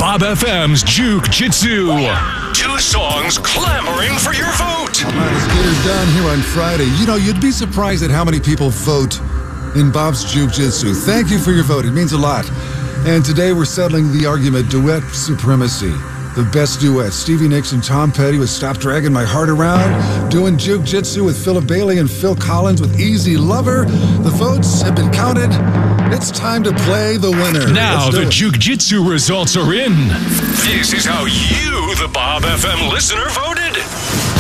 Bob FM's Juke Jitsu. 2 songs clamoring for your vote. All right, let's get her done here on Friday. You know, you'd be surprised at how many people vote in Bob's Juke Jitsu. Thank you for your vote. It means a lot. And today we're settling the argument, duet supremacy. The best duet. Stevie Nicks and Tom Petty with Stop Dragging My Heart Around. Doing Juke Jitsu with Philip Bailey and Phil Collins with Easy Lover. The votes have been counted. It's time to play the winner. Now the Juke Jitsu results are in. This is how you, the Bob FM listener, voted.